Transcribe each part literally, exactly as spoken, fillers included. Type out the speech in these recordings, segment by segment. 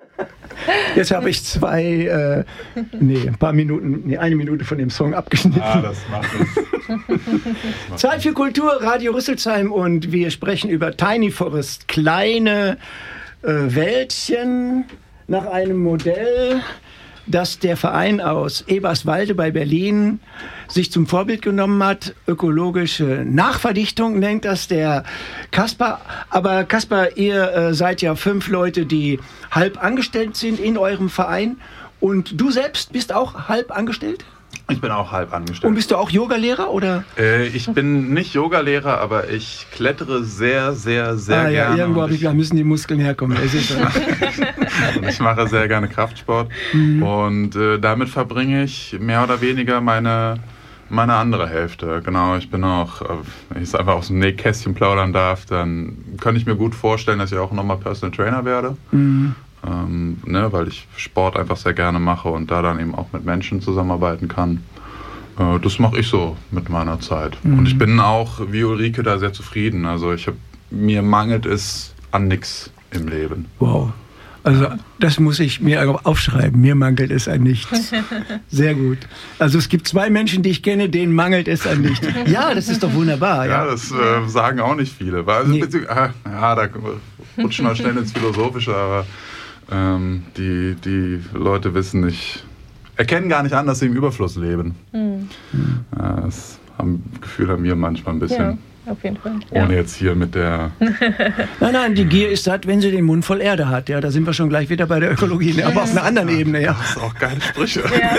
Jetzt habe ich zwei, äh, nee, ein paar Minuten, nee, eine Minute von dem Song abgeschnitten. Ah, das macht es. Zeit für Kultur, Radio Rüsselsheim, und wir sprechen über Tiny Forest, kleine äh, Wäldchen nach einem Modell, das der Verein aus Eberswalde bei Berlin sich zum Vorbild genommen hat. Ökologische Nachverdichtung nennt das der Kaspar. Aber Kaspar, ihr äh, seid ja fünf Leute, die halb angestellt sind in eurem Verein. Und du selbst bist auch halb angestellt? Ich bin auch halb angestellt. Und bist du auch Yogalehrer, oder? Äh, ich bin nicht Yogalehrer, aber ich klettere sehr, sehr, sehr ah, ja, gerne. Irgendwo habe ich gedacht, müssen die Muskeln herkommen. Und ich mache sehr gerne Kraftsport. Mhm. Und äh, damit verbringe ich mehr oder weniger meine, meine andere Hälfte. Genau, ich bin auch, wenn ich es einfach aus dem Nähkästchen plaudern darf, dann kann ich mir gut vorstellen, dass ich auch nochmal Personal Trainer werde. Mhm. Ähm, ne, weil ich Sport einfach sehr gerne mache und da dann eben auch mit Menschen zusammenarbeiten kann. Äh, das mache ich so mit meiner Zeit. Mhm. Und ich bin auch wie Ulrike da sehr zufrieden. Also ich hab, mir mangelt es an nichts im Leben. Wow. Also das muss ich mir aufschreiben. Mir mangelt es an nichts. Sehr gut. Also es gibt zwei Menschen, die ich kenne, denen mangelt es an nichts. Ja, das ist doch wunderbar. Ja, ja das äh, sagen auch nicht viele. Also, nee. Ja, da rutschen wir schnell ins Philosophische, aber ähm, die, die Leute wissen nicht, erkennen gar nicht an, dass sie im Überfluss leben. Mhm. Ja, das haben, Gefühl haben wir manchmal ein bisschen. Ja. Auf jeden Fall. Ohne ja. jetzt hier mit der... Nein, nein, die Gier ist satt, wenn sie den Mund voll Erde hat. Ja, da sind wir schon gleich wieder bei der Ökologie, ne? Aber auf einer anderen ja. Ebene. Ja. Das ist auch geile Sprüche. Ja,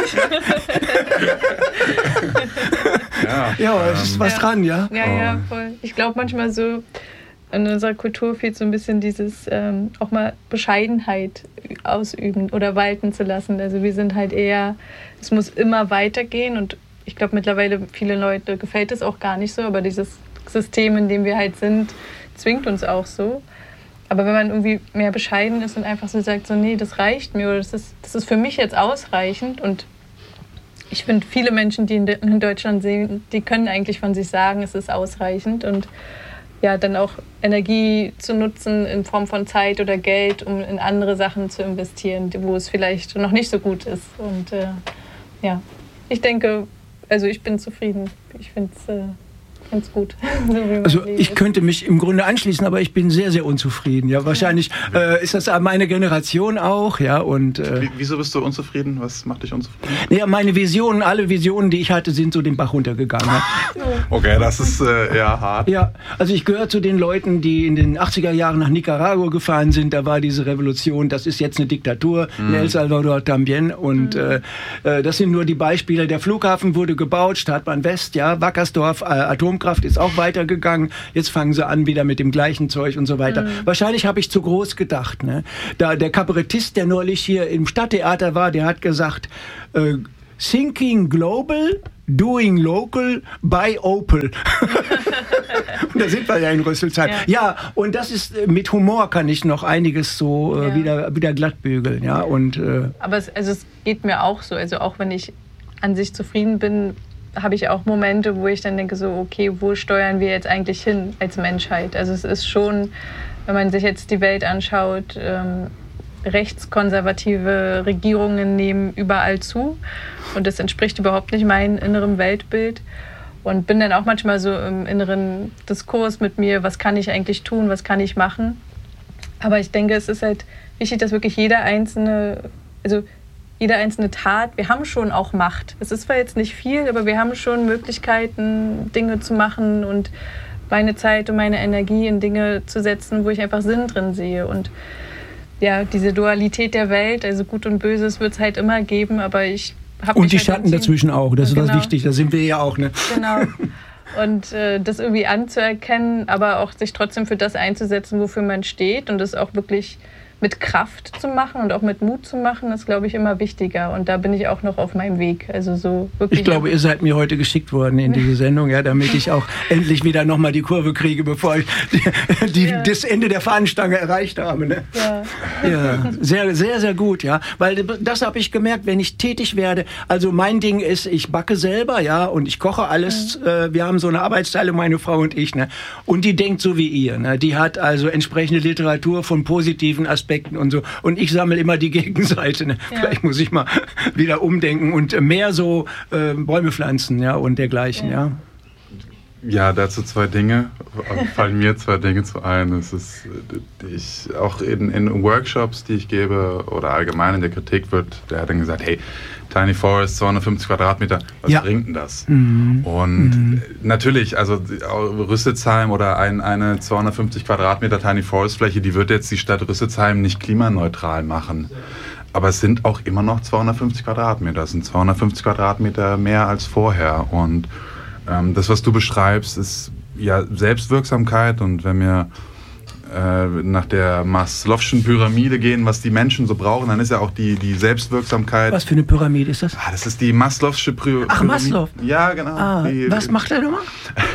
ja, ja es ist was ja. dran, ja? Ja, ja, voll. Ich glaube manchmal so, in unserer Kultur fehlt so ein bisschen dieses ähm, auch mal Bescheidenheit ausüben oder walten zu lassen. Also wir sind halt eher, es muss immer weitergehen, und ich glaube mittlerweile viele Leute gefällt es auch gar nicht so, aber dieses System, in dem wir halt sind, zwingt uns auch so. Aber wenn man irgendwie mehr bescheiden ist und einfach so sagt, so nee, das reicht mir, oder das ist, das ist für mich jetzt ausreichend, und ich finde, viele Menschen, die in Deutschland sehen, die können eigentlich von sich sagen, es ist ausreichend, und ja, dann auch Energie zu nutzen in Form von Zeit oder Geld, um in andere Sachen zu investieren, wo es vielleicht noch nicht so gut ist. Und äh, ja, ich denke, also ich bin zufrieden. Ich finde es äh, ganz gut. So also ich ist. könnte mich im Grunde anschließen, aber ich bin sehr, sehr unzufrieden. Ja, wahrscheinlich äh, ist das meine Generation auch. Ja, und äh, Wie, wieso bist du unzufrieden? Was macht dich unzufrieden? Ja, meine Visionen, alle Visionen, die ich hatte, sind so den Bach runtergegangen. Ja. Okay, das ist äh, eher hart. Ja, also ich gehöre zu den Leuten, die in den achtziger Jahren nach Nicaragua gefahren sind. Da war diese Revolution, das ist jetzt eine Diktatur, mm. in El Salvador también. Und mm. äh, das sind nur die Beispiele. Der Flughafen wurde gebaut, Stadtbahn West, ja, Wackersdorf, äh, Atomkraft ist auch weitergegangen. Jetzt fangen sie an wieder mit dem gleichen Zeug und so weiter. Mhm. Wahrscheinlich habe ich zu groß gedacht. Ne? Da der Kabarettist, der neulich hier im Stadttheater war, der hat gesagt, äh, Thinking Global, Doing Local, by Opel. Und da sind wir ja in Rüsselsheim. Ja. ja, und das ist, mit Humor kann ich noch einiges so äh, ja. wieder, wieder glattbügeln. Ja, und, äh, aber es, also es geht mir auch so. Also auch wenn ich an sich zufrieden bin, habe ich auch Momente, wo ich dann denke, so okay, wo steuern wir jetzt eigentlich hin als Menschheit? Also es ist schon, wenn man sich jetzt die Welt anschaut, ähm, rechtskonservative Regierungen nehmen überall zu, und das entspricht überhaupt nicht meinem inneren Weltbild, und bin dann auch manchmal so im inneren Diskurs mit mir, was kann ich eigentlich tun, was kann ich machen? Aber ich denke, es ist halt wichtig, dass wirklich jeder einzelne, also jede einzelne Tat, wir haben schon auch Macht. Es ist zwar jetzt nicht viel, aber wir haben schon Möglichkeiten, Dinge zu machen und meine Zeit und meine Energie in Dinge zu setzen, wo ich einfach Sinn drin sehe. Und ja, diese Dualität der Welt, also Gut und Böses, wird es halt immer geben, aber ich habe Und die halt Schatten dazwischen auch, das ist genau. was wichtig, da sind wir ja auch, ne? Genau. Und äh, das irgendwie anzuerkennen, aber auch sich trotzdem für das einzusetzen, wofür man steht, und das auch wirklich mit Kraft zu machen und auch mit Mut zu machen, ist, glaube ich, immer wichtiger. Und da bin ich auch noch auf meinem Weg. Also so wirklich. Ich glaube, ihr seid mir heute geschickt worden in diese Sendung, ja, damit ich auch endlich wieder nochmal die Kurve kriege, bevor ich die, die, ja. das Ende der Fahnenstange erreicht habe. Ne? Ja. Ja, sehr, sehr, sehr gut, ja. Weil das habe ich gemerkt, wenn ich tätig werde. Also mein Ding ist, ich backe selber, ja, und ich koche alles. Mhm. Äh, wir haben so eine Arbeitsteile, meine Frau und ich, ne? Und die denkt so wie ihr, ne? Die hat also entsprechende Literatur von positiven Aspekten Aspekten und so. Und ich sammle immer die Gegenseite. Ne? Ja. Vielleicht muss ich mal wieder umdenken und mehr so äh, Bäume pflanzen, ja, und dergleichen, ja. ja. Ja, dazu zwei Dinge. Fallen mir zwei Dinge zu ein. Es ist, ich, auch in, in Workshops, die ich gebe oder allgemein in der Kritik wird, der hat dann gesagt, hey, Tiny Forest, zweihundertfünfzig Quadratmeter, was ja. bringt denn das? Mhm. Und mhm. natürlich, also Rüsselsheim oder ein, eine zweihundertfünfzig Quadratmeter Tiny Forest Fläche, die wird jetzt die Stadt Rüsselsheim nicht klimaneutral machen. Aber es sind auch immer noch zweihundertfünfzig Quadratmeter. Es sind zweihundertfünfzig Quadratmeter mehr als vorher. Und ähm, das, was du beschreibst, ist ja Selbstwirksamkeit. Und wenn wir äh, nach der Maslow'schen Pyramide gehen, was die Menschen so brauchen, dann ist ja auch die, die Selbstwirksamkeit. Was für eine Pyramide ist das? Ah, das ist die Maslow'sche Pyramide. Ach, Maslow? Ja, genau. Ah, die, was macht er nochmal?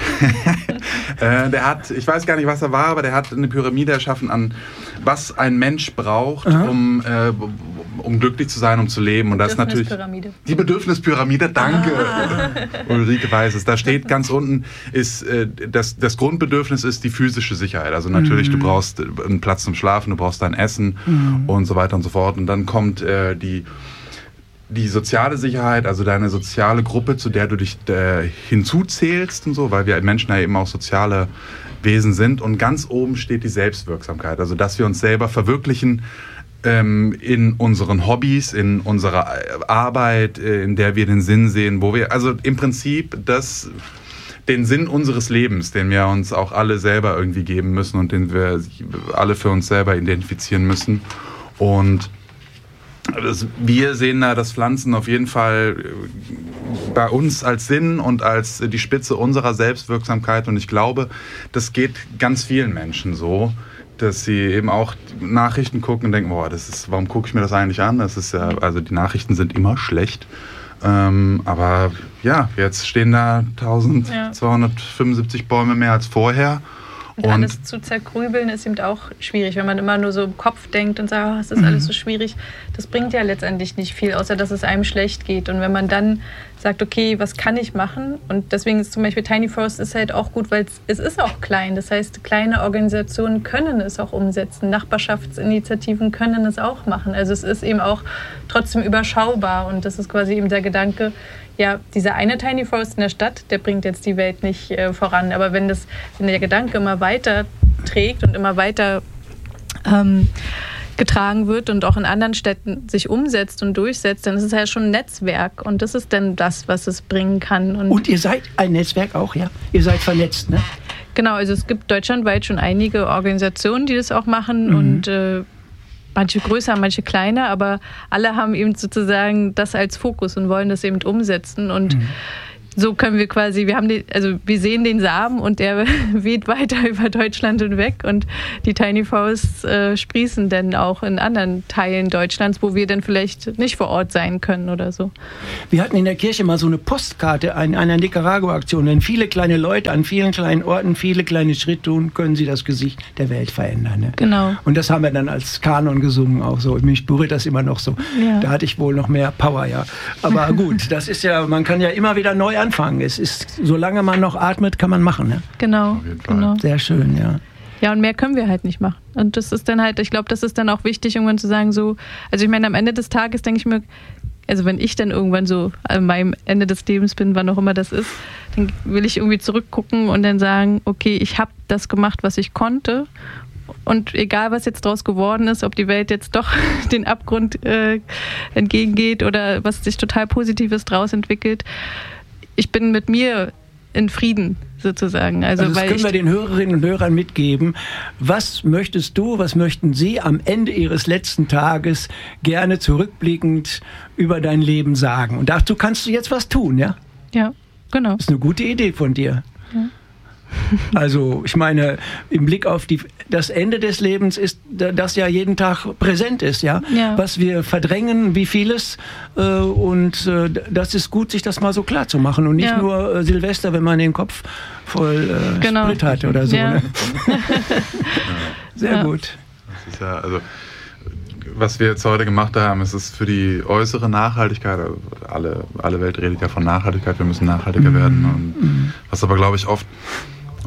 äh, der hat, ich weiß gar nicht, was er war, aber der hat eine Pyramide erschaffen an, was ein Mensch braucht, um, äh, um glücklich zu sein, um zu leben. Und das ist natürlich die Bedürfnispyramide. Danke, ah. Ulrike weiß es. Da steht ganz unten, ist äh, das, das Grundbedürfnis ist die physische Sicherheit. Also natürlich, mhm. du brauchst einen Platz zum Schlafen, du brauchst dein Essen mhm. und so weiter und so fort. Und dann kommt äh, die die soziale Sicherheit, also deine soziale Gruppe, zu der du dich äh, hinzuzählst und so, weil wir Menschen ja eben auch soziale Wesen sind. Und ganz oben steht die Selbstwirksamkeit, also dass wir uns selber verwirklichen ähm, in unseren Hobbys, in unserer Arbeit, äh, in der wir den Sinn sehen, wo wir, also im Prinzip das, den Sinn unseres Lebens, den wir uns auch alle selber irgendwie geben müssen und den wir alle für uns selber identifizieren müssen. Und das, wir sehen da das Pflanzen auf jeden Fall bei uns als Sinn und als die Spitze unserer Selbstwirksamkeit. Und ich glaube, das geht ganz vielen Menschen so, dass sie eben auch Nachrichten gucken und denken, boah, das ist, warum gucke ich mir das eigentlich an? Das ist ja, also die Nachrichten sind immer schlecht. Ähm, aber ja, jetzt stehen da eintausendzweihundertfünfundsiebzig Bäume mehr als vorher. Und, und alles zu zergrübeln ist eben auch schwierig, wenn man immer nur so im Kopf denkt und sagt, oh, es ist alles so schwierig. Das bringt ja letztendlich nicht viel, außer dass es einem schlecht geht. Und wenn man dann sagt, okay, was kann ich machen? Und deswegen ist zum Beispiel Tiny Forest ist halt auch gut, weil es, es ist auch klein. Das heißt, kleine Organisationen können es auch umsetzen. Nachbarschaftsinitiativen können es auch machen. Also es ist eben auch trotzdem überschaubar. Und das ist quasi eben der Gedanke, ja, dieser eine Tiny Forest in der Stadt, der bringt jetzt die Welt nicht äh, voran. Aber wenn, das, wenn der Gedanke immer weiter trägt und immer weiter ähm, getragen wird und auch in anderen Städten sich umsetzt und durchsetzt, dann ist es ja schon ein Netzwerk. Und das ist dann das, was es bringen kann. Und, und ihr seid ein Netzwerk auch, ja? Ihr seid vernetzt, ne? Genau, also es gibt deutschlandweit schon einige Organisationen, die das auch machen. Mhm. Und äh, manche größer, manche kleiner, aber alle haben eben sozusagen das als Fokus und wollen das eben umsetzen. Und mhm. so können wir quasi, wir haben den, also wir sehen den Samen und der weht weiter über Deutschland hinweg und die Tiny Forests äh, sprießen dann auch in anderen Teilen Deutschlands, wo wir dann vielleicht nicht vor Ort sein können oder so. Wir hatten in der Kirche mal so eine Postkarte an einer Nicaragua-Aktion. Wenn viele kleine Leute an vielen kleinen Orten viele kleine Schritte tun, können sie das Gesicht der Welt verändern. Ne? Genau. Und das haben wir dann als Kanon gesungen auch so. Mich berührt das immer noch so. Ja. Da hatte ich wohl noch mehr Power, ja. Aber gut, das ist ja, man kann ja immer wieder neu anfangen. Es ist, solange man noch atmet, kann man machen. Ne? Genau, genau. Sehr schön, ja. Ja, und mehr können wir halt nicht machen. Und das ist dann halt, ich glaube, das ist dann auch wichtig, irgendwann zu sagen, so, also ich meine, am Ende des Tages denke ich mir, also wenn ich dann irgendwann so an meinem Ende des Lebens bin, wann auch immer das ist, dann will ich irgendwie zurückgucken und dann sagen, okay, ich habe das gemacht, was ich konnte. Und egal, was jetzt draus geworden ist, ob die Welt jetzt doch den Abgrund äh, entgegengeht oder was sich total Positives draus entwickelt, ich bin mit mir in Frieden sozusagen. Also, also das weil können wir den Hörerinnen und Hörern mitgeben. Was möchtest du, was möchten Sie am Ende Ihres letzten Tages gerne zurückblickend über dein Leben sagen? Und dazu kannst du jetzt was tun, ja? Ja, genau. Das ist eine gute Idee von dir. Ja. Also ich meine, im Blick auf die, das Ende des Lebens ist, das ja jeden Tag präsent ist, ja, ja. Was wir verdrängen, wie vieles, äh, und äh, das ist gut, sich das mal so klar zu machen und nicht ja. nur äh, Silvester, wenn man den Kopf voll äh, genau. Sprit hat oder so. Ja. Ne? Sehr ja. gut. Das ist ja, also was wir jetzt heute gemacht haben, ist es für die äußere Nachhaltigkeit, also alle, alle Welt redet ja von Nachhaltigkeit, wir müssen nachhaltiger mm. werden. Und mm. was aber, glaube ich, oft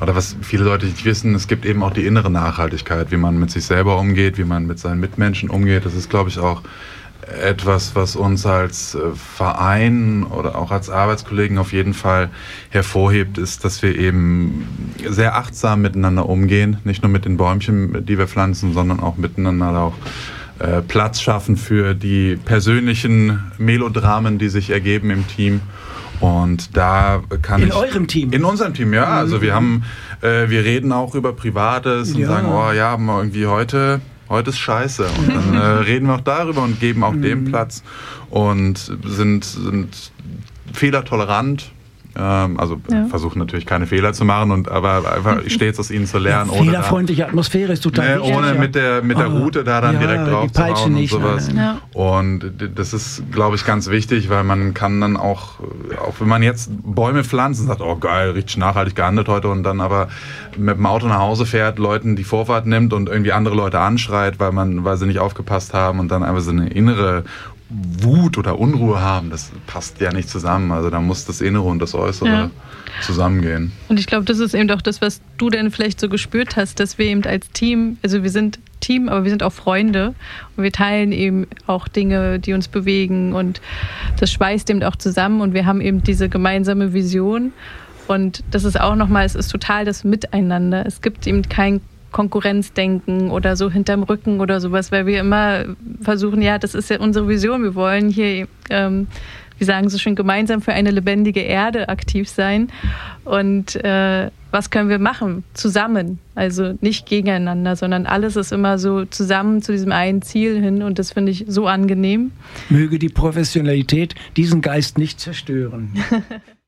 oder was viele Leute nicht wissen, es gibt eben auch die innere Nachhaltigkeit, wie man mit sich selber umgeht, wie man mit seinen Mitmenschen umgeht. Das ist, glaube ich, auch etwas, was uns als Verein oder auch als Arbeitskollegen auf jeden Fall hervorhebt, ist, dass wir eben sehr achtsam miteinander umgehen. Nicht nur mit den Bäumchen, die wir pflanzen, sondern auch miteinander auch äh, Platz schaffen für die persönlichen Melodramen, die sich ergeben im Team. Und da kann in ich... In eurem Team? In unserem Team, ja. Also wir haben, äh, wir reden auch über Privates und ja. sagen, oh ja, irgendwie heute... Heute ist scheiße. Und dann äh, reden wir auch darüber und geben auch dem Platz und sind, sind fehlertolerant. Ähm, also ja. versuchen natürlich keine Fehler zu machen, und aber einfach stets aus ihnen zu lernen. Ja, fehlerfreundliche Atmosphäre ist total ne, wichtig. Ohne ja. mit der, mit der Route da dann ja, direkt drauf zu hauen und sowas. Ja. Und das ist, glaube ich, ganz wichtig, weil man kann dann auch, auch wenn man jetzt Bäume pflanzt und sagt, oh geil, richtig nachhaltig gehandelt heute, und dann aber mit dem Auto nach Hause fährt, Leuten die Vorfahrt nimmt und irgendwie andere Leute anschreit, weil man, weil sie nicht aufgepasst haben, und dann einfach so eine innere Wut oder Unruhe haben, das passt ja nicht zusammen. Also da muss das Innere und das Äußere ja. zusammengehen. Und ich glaube, das ist eben auch das, was du denn vielleicht so gespürt hast, dass wir eben als Team, also wir sind Team, aber wir sind auch Freunde, und wir teilen eben auch Dinge, die uns bewegen, und das schweißt eben auch zusammen, und wir haben eben diese gemeinsame Vision, und das ist auch nochmal, es ist total das Miteinander. Es gibt eben kein Konkurrenzdenken oder so hinterm Rücken oder sowas, weil wir immer versuchen, ja, das ist ja unsere Vision, wir wollen hier, ähm, wir sagen so schön, gemeinsam für eine lebendige Erde aktiv sein, und äh, was können wir machen? Zusammen, also nicht gegeneinander, sondern alles ist immer so zusammen zu diesem einen Ziel hin, und das finde ich so angenehm. Möge die Professionalität diesen Geist nicht zerstören.